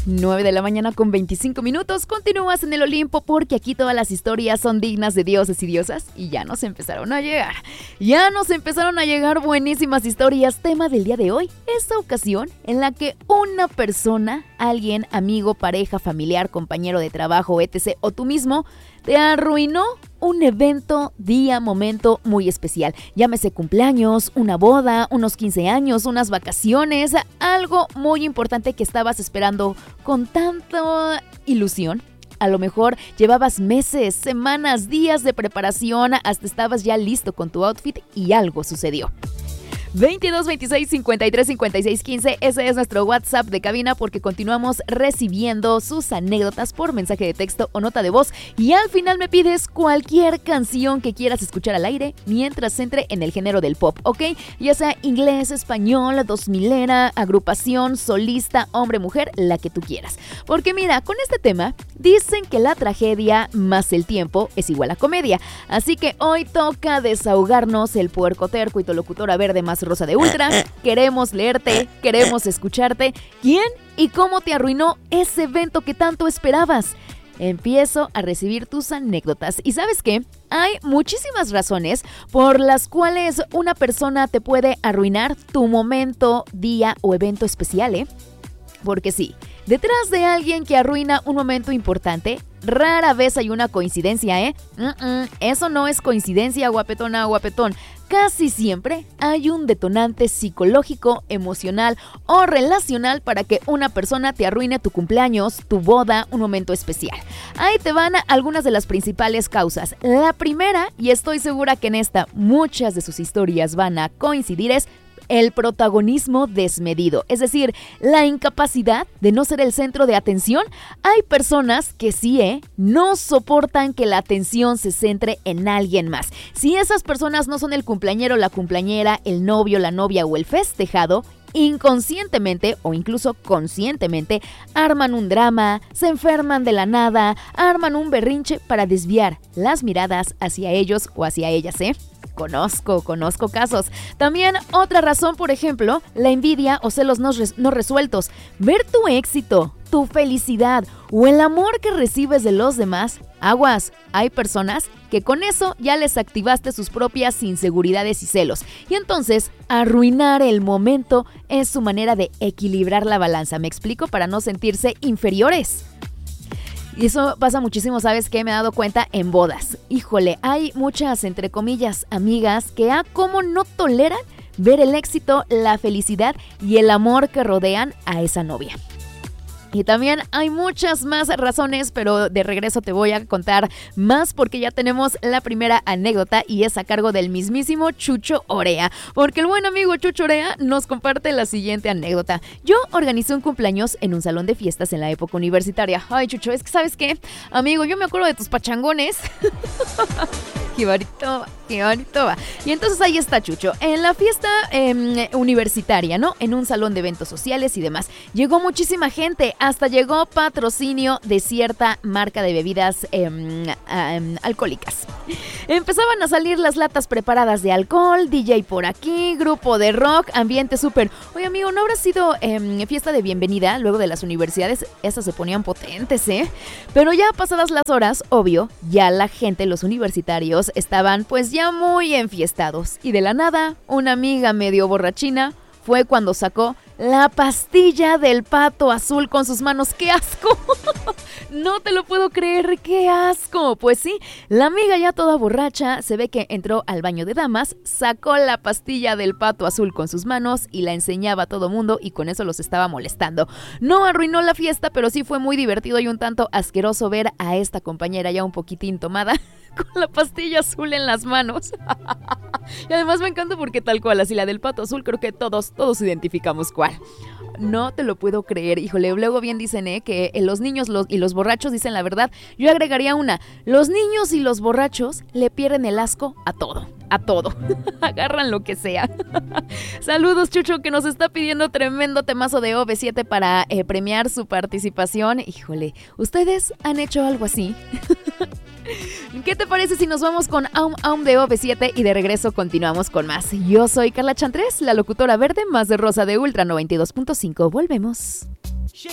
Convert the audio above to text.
9 de la mañana con 25 minutos. Continúas en el Olimpo porque aquí todas las historias son dignas de dioses y diosas y ya nos empezaron a llegar. Ya nos empezaron a llegar buenísimas historias. Tema del día de hoy, esta ocasión en la que una persona, alguien, amigo, pareja, familiar, compañero de trabajo, etc. o tú mismo, te arruinó un evento, día, momento muy especial. Llámese cumpleaños, una boda, unos 15 años, unas vacaciones, algo muy importante que estabas esperando con tanta ilusión. A lo mejor llevabas meses, semanas, días de preparación, hasta estabas ya listo con tu outfit y algo sucedió. 22 26 53 56 15, ese es nuestro WhatsApp de cabina porque continuamos recibiendo sus anécdotas por mensaje de texto o nota de voz y al final me pides cualquier canción que quieras escuchar al aire mientras entre en el género del pop, ¿ok? Ya sea inglés, español, 2000era, agrupación, solista, hombre, mujer, la que tú quieras. Porque mira, con este tema dicen que la tragedia más el tiempo es igual a comedia, así que hoy toca desahogarnos el puercoterco y locutora verde más rosa de Ultra. Queremos leerte, queremos escucharte. ¿Quién y cómo te arruinó ese evento que tanto esperabas? Empiezo a recibir tus anécdotas. ¿Y sabes qué? Hay muchísimas razones por las cuales una persona te puede arruinar tu momento, día o evento especial, ¿eh? Porque sí, detrás de alguien que arruina un momento importante, rara vez hay una coincidencia, ¿eh? Eso no es coincidencia, guapetona, guapetón. Casi siempre hay un detonante psicológico, emocional o relacional para que una persona te arruine tu cumpleaños, tu boda, un momento especial. Ahí te van algunas de las principales causas. La primera, y estoy segura que en esta muchas de sus historias van a coincidir, es el protagonismo desmedido, es decir, la incapacidad de no ser el centro de atención. Hay personas que sí, no soportan que la atención se centre en alguien más. Si esas personas no son el cumpleañero, la cumpleañera, el novio, la novia o el festejado, inconscientemente o incluso conscientemente arman un drama, se enferman de la nada, arman un berrinche para desviar las miradas hacia ellos o hacia ellas, ¿eh? Conozco casos. También otra razón, por ejemplo, la envidia o celos no resueltos. Ver tu éxito, tu felicidad o el amor que recibes de los demás, aguas. Hay personas que con eso ya les activaste sus propias inseguridades y celos. Y entonces, arruinar el momento es su manera de equilibrar la balanza. ¿Me explico? Para no sentirse inferiores. Y eso pasa muchísimo, ¿sabes qué? Me he dado cuenta en bodas. Híjole, hay muchas, entre comillas, amigas que cómo no toleran ver el éxito, la felicidad y el amor que rodean a esa novia. Y también hay muchas más razones, pero de regreso te voy a contar más porque ya tenemos la primera anécdota y es a cargo del mismísimo Chucho Orea. Porque el buen amigo Chucho Orea nos comparte la siguiente anécdota. Yo organicé un cumpleaños en un salón de fiestas en la época universitaria. Ay, Chucho, es que ¿sabes qué? Amigo, yo me acuerdo de tus pachangones. Qué bonito va. Y entonces ahí está Chucho, en la fiesta universitaria, ¿no? En un salón de eventos sociales y demás. Llegó muchísima gente, hasta llegó patrocinio de cierta marca de bebidas alcohólicas. Empezaban a salir las latas preparadas de alcohol, DJ por aquí, grupo de rock, ambiente súper. Oye, amigo, ¿no habrá sido fiesta de bienvenida luego de las universidades? Esas se ponían potentes, ¿eh? Pero ya pasadas las horas, obvio, ya la gente, los universitarios, estaban pues ya muy enfiestados. Y de la nada, una amiga medio borrachina fue cuando sacó la pastilla del pato azul con sus manos. ¡Qué asco! No te lo puedo creer, ¡qué asco! Pues sí, la amiga ya toda borracha se ve que entró al baño de damas, sacó la pastilla del pato azul con sus manos y la enseñaba a todo mundo y con eso los estaba molestando. No arruinó la fiesta, pero sí fue muy divertido y un tanto asqueroso ver a esta compañera ya un poquitín tomada con la pastilla azul en las manos. Y además me encanta porque tal cual, así la del pato azul, creo que todos identificamos cuál. No te lo puedo creer, híjole. Luego bien dicen que los niños y los borrachos dicen la verdad. Yo agregaría una: los niños y los borrachos le pierden el asco a todo. Agarran lo que sea. Saludos, Chucho, que nos está pidiendo tremendo temazo de OV7 para premiar su participación. Híjole, ¿ustedes han hecho algo así? ¿Qué te parece si nos vamos con Aum Aum de OV7 y de regreso continuamos con más? Yo soy Carla Chantres, la locutora verde más de rosa de Ultra 92.5. Volvemos.